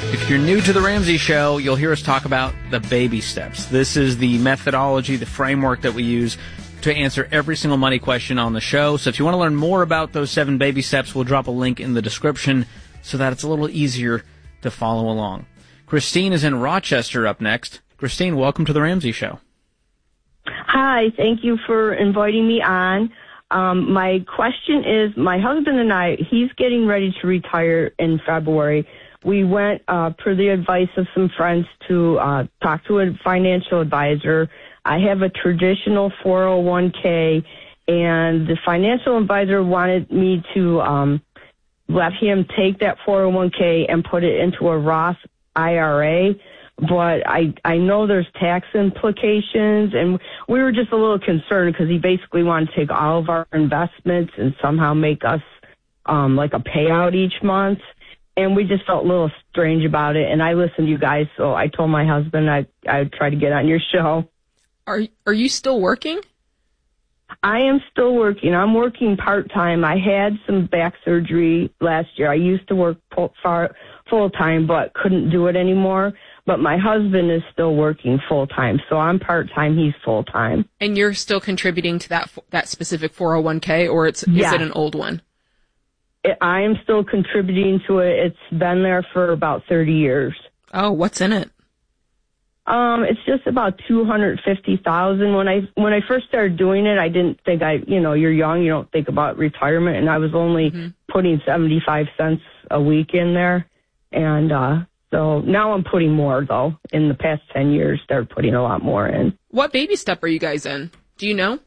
If you're new to The Ramsey Show, you'll hear us talk about the baby steps. This is the methodology, the framework that we use to answer every single money question on the show. So if you want to learn more about those 7 baby steps, we'll drop a link in the description so that it's a little easier to follow along. Christine is in Rochester up next. Christine, welcome to The Ramsey Show. Hi, thank you for inviting me on. My question is, my husband and I, he's getting ready to retire in February. We went, per the advice of some friends, to talk to a financial advisor. I have a traditional 401k, and the financial advisor wanted me to let him take that 401k and put it into a Roth IRA. But I know there's tax implications, and we were just a little concerned because he basically wanted to take all of our investments and somehow make us like a payout each month. And we just felt a little strange about it. And I listened to you guys, so I told my husband I would try to get on your show. Are you still working? I am still working. I'm working part-time. I had some back surgery last year. I used to work full-time, but couldn't do it anymore. But my husband is still working full-time, so I'm part-time. He's full-time. And you're still contributing to that specific 401k, or is it an old one? I am still contributing to it. It's been there for about 30 years. Oh, what's in it? It's just about $250,000. When I first started doing it, I didn't think you're young, you don't think about retirement, and I was only putting 75 cents a week in there. And so now I'm putting more, though. In the past 10 years, they're putting a lot more in. What baby step are you guys in? Do you know?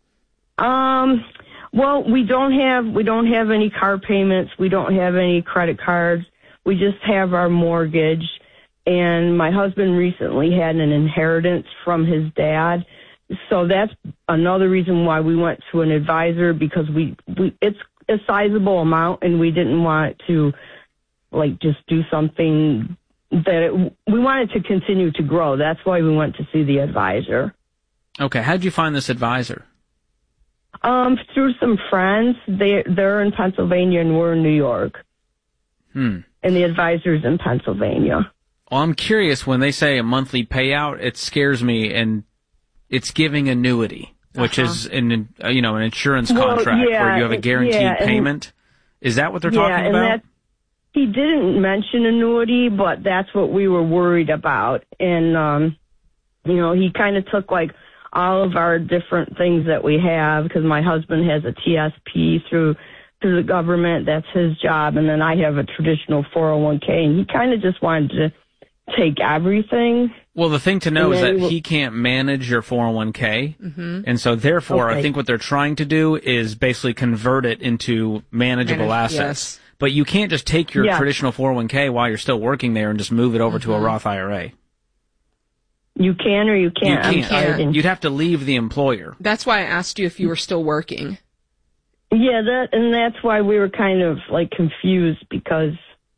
Well, we don't have any car payments. We don't have any credit cards. We just have our mortgage. And my husband recently had an inheritance from his dad. So that's another reason why we went to an advisor, because it's a sizable amount, and we didn't want to just do something that we wanted to continue to grow. That's why we went to see the advisor. Okay. How did you find this advisor? Through some friends. They're in Pennsylvania and we're in New York. And the advisor's in Pennsylvania. Well, I'm curious, when they say a monthly payout, it scares me, and it's giving annuity, which is an insurance contract where you have a guaranteed payment. Is that what they're talking about? He didn't mention annuity, but that's what we were worried about. And, he kind of took all of our different things that we have, because my husband has a TSP through the government. That's his job. And then I have a traditional 401k, and he kind of just wanted to take everything. Well, the thing to know is that he can't manage your 401k. And so therefore, I think what they're trying to do is basically convert it into manageable assets. Yes. But you can't just take your traditional 401k while you're still working there and just move it over to a Roth IRA. You can or you can't? You can't. You'd have to leave the employer. That's why I asked you if you were still working. Yeah, that's why we were kind of confused, because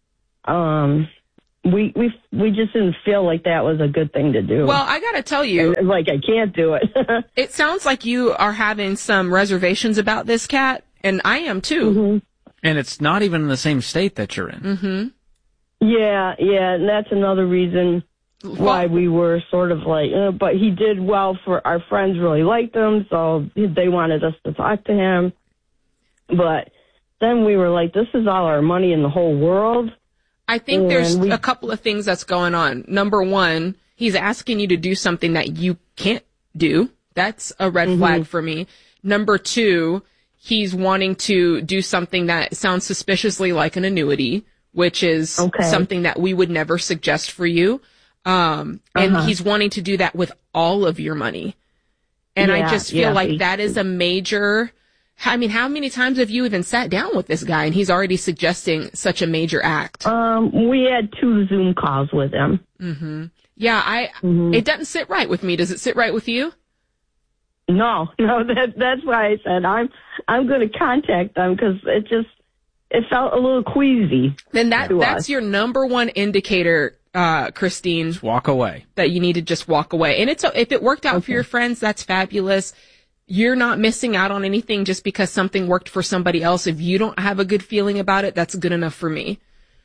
we just didn't feel like that was a good thing to do. Well, I gotta tell you, I can't do it. It sounds like you are having some reservations about this, Kat, and I am too. And it's not even in the same state that you're in. Yeah, and that's another reason why we were sort of but he did well. For our friends really liked him, so they wanted us to talk to him. But then we were like, this is all our money in the whole world. I think there's a couple of things that's going on. Number one, he's asking you to do something that you can't do. That's a red flag for me. Number two, he's wanting to do something that sounds suspiciously like an annuity, which is something that we would never suggest for you. And he's wanting to do that with all of your money. And I just feel like that is a major... I mean, how many times have you even sat down with this guy and he's already suggesting such a major act? We had 2 Zoom calls with him. Yeah, it doesn't sit right with me. Does it sit right with you? No, that's why I said I'm going to contact them, because it felt a little queasy. Then that's your number one indicator, Christine. Just walk away. That you need to just walk away. And if it worked out for your friends, that's fabulous. You're not missing out on anything just because something worked for somebody else. If you don't have a good feeling about it, that's good enough for me.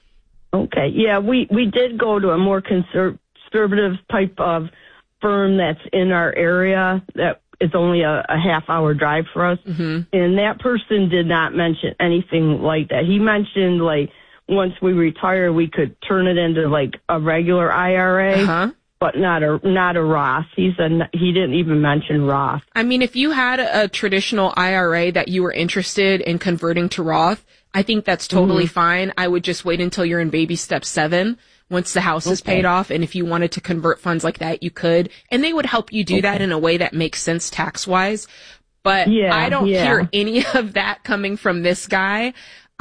Okay. Yeah, we did go to a more conservative type of firm that's in our area that is only a half-hour drive for us. Mm-hmm. And that person did not mention anything like that. He mentioned, like, once we retire, we could turn it into, like, a regular IRA, but not a Roth. He said he didn't even mention Roth. I mean, if you had a traditional IRA that you were interested in converting to Roth, I think that's totally fine. I would just wait until you're in baby step 7, once the house is paid off. And if you wanted to convert funds like that, you could. And they would help you do that in a way that makes sense tax-wise. But I don't hear any of that coming from this guy.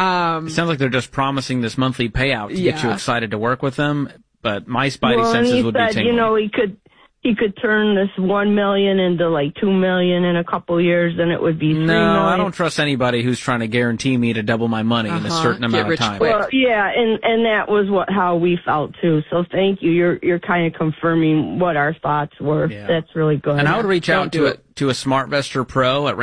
It sounds like they're just promising this monthly payout to get you excited to work with them. But my spidey senses would be tingling. You know, he could turn this $1 million into like $2 million in a couple of years, and it would be $3 million. No, I don't trust anybody who's trying to guarantee me to double my money in a certain amount of time. Well, yeah, and that was how we felt too. So thank you. You're kind of confirming what our thoughts were. Yeah. That's really good. And I would reach out to a SmartVestor Pro at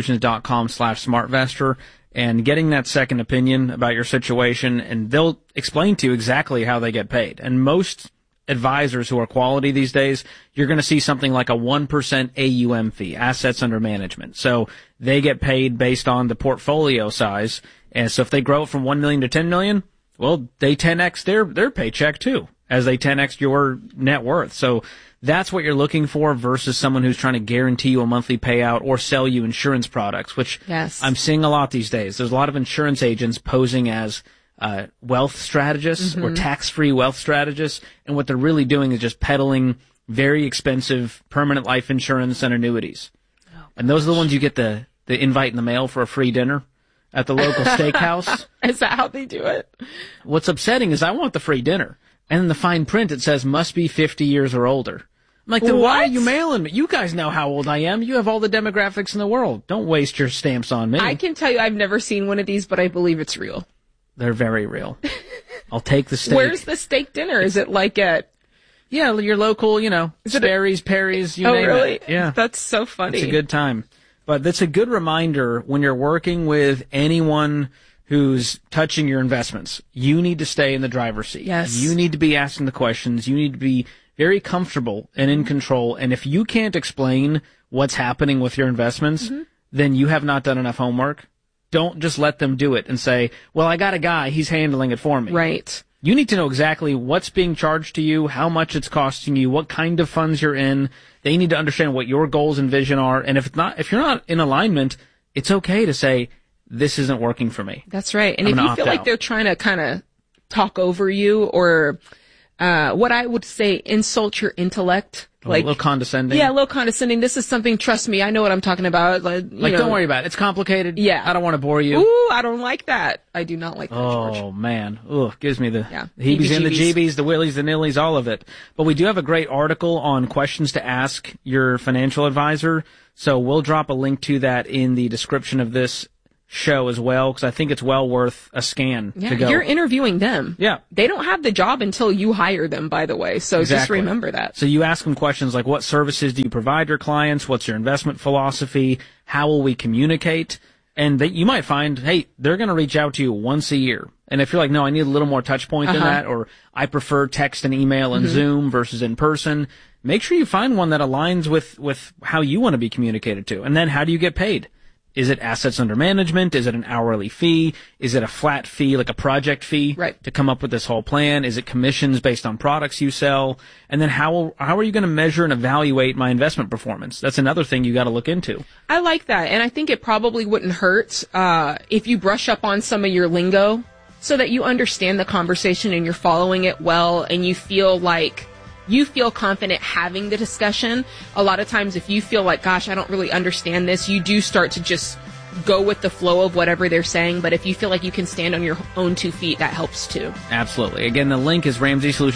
RamseySolutions.com/SmartVestor and getting that second opinion about your situation, and they'll explain to you exactly how they get paid. And most advisors who are quality these days, you're going to see something like a 1% AUM fee, assets under management. So they get paid based on the portfolio size. And so if they grow from 1 million to 10 million, well, they 10x their paycheck too, as they 10x your net worth. So that's what you're looking for versus someone who's trying to guarantee you a monthly payout or sell you insurance products, which I'm seeing a lot these days. There's a lot of insurance agents posing as wealth strategists or tax-free wealth strategists, and what they're really doing is just peddling very expensive permanent life insurance and annuities. And those are the ones you get the invite in the mail for a free dinner at the local steakhouse. Is that how they do it? What's upsetting is I want the free dinner, and in the fine print it says must be 50 years or older. I'm like, then why are you mailing me? You guys know how old I am. You have all the demographics in the world. Don't waste your stamps on me. I can tell you I've never seen one of these, but I believe it's real. They're very real. I'll take the steak. Where's the steak dinner? Is it like at... Yeah, your local, Sperry's, Perry's, you name really? it. Yeah. That's so funny. It's a good time. But that's a good reminder when you're working with anyone who's touching your investments. You need to stay in the driver's seat. Yes. You need to be asking the questions. You need to be very comfortable and in control. And if you can't explain what's happening with your investments, then you have not done enough homework. Don't just let them do it and say, well, I got a guy, he's handling it for me. Right. You need to know exactly what's being charged to you, how much it's costing you, what kind of funds you're in. They need to understand what your goals and vision are. And if you're not in alignment, it's okay to say, this isn't working for me. That's right. And if you feel like they're trying to kind of talk over you or what I would say, insult your intellect. Like, a little condescending. Yeah, a little condescending. This is something, trust me, I know what I'm talking about. Don't worry about it. It's complicated. Yeah. I don't want to bore you. Ooh, I don't like that. I do not like that, George. Oh, man. Ugh, gives me the heebies and the jeebies, the willies, the nillies, all of it. But we do have a great article on questions to ask your financial advisor. So we'll drop a link to that in the description of this show as well, because I think it's well worth a scan to go. You're interviewing them. Yeah. They don't have the job until you hire them, by the way. So just remember that. So you ask them questions like, what services do you provide your clients? What's your investment philosophy? How will we communicate? And you might find, hey, they're going to reach out to you once a year. And if you're like, no, I need a little more touch point than that, or I prefer text and email and Zoom versus in person, make sure you find one that aligns with how you want to be communicated to. And then how do you get paid? Is it assets under management? Is it an hourly fee? Is it a flat fee, like a project fee, to come up with this whole plan? Is it commissions based on products you sell? And then how are you going to measure and evaluate my investment performance? That's another thing you got to look into. I like that. And I think it probably wouldn't hurt if you brush up on some of your lingo so that you understand the conversation and you're following it well and you feel like you feel confident having the discussion. A lot of times if you feel like, gosh, I don't really understand this, you do start to just go with the flow of whatever they're saying. But if you feel like you can stand on your own 2 feet, that helps too. Absolutely. Again, the link is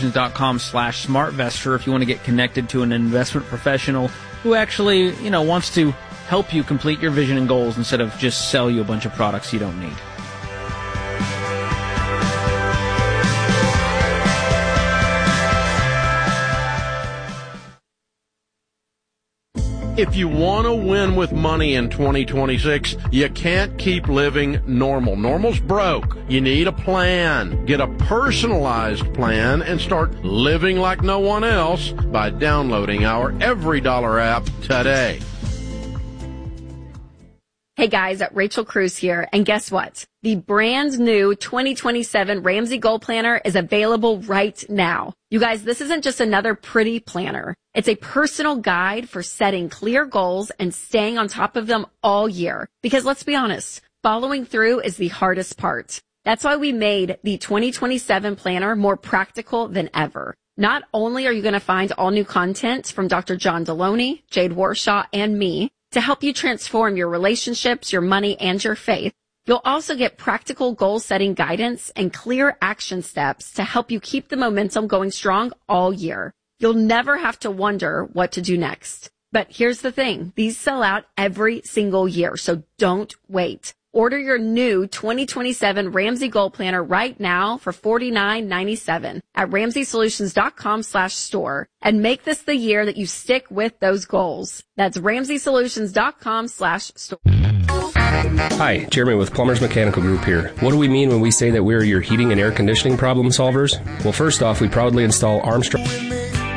RamseySolutions.com/SmartVestor if you want to get connected to an investment professional who actually, wants to help you complete your vision and goals instead of just sell you a bunch of products you don't need. If you want to win with money in 2026, you can't keep living normal. Normal's broke. You need a plan. Get a personalized plan and start living like no one else by downloading our Every Dollar app today. Hey guys, Rachel Cruz here, and guess what? The brand new 2027 Ramsey Goal Planner is available right now. You guys, this isn't just another pretty planner. It's a personal guide for setting clear goals and staying on top of them all year. Because let's be honest, following through is the hardest part. That's why we made the 2027 planner more practical than ever. Not only are you going to find all new content from Dr. John Deloney, Jade Warshaw, and me, to help you transform your relationships, your money, and your faith, you'll also get practical goal-setting guidance and clear action steps to help you keep the momentum going strong all year. You'll never have to wonder what to do next. But here's the thing. These sell out every single year, so don't wait. Order your new 2027 Ramsey Goal Planner right now for $49.97 at RamseySolutions.com/store and make this the year that you stick with those goals. That's RamseySolutions.com/store. Hi, Jeremy with Plumbers Mechanical Group here. What do we mean when we say that we're your heating and air conditioning problem solvers? Well, first off, we proudly install Armstrong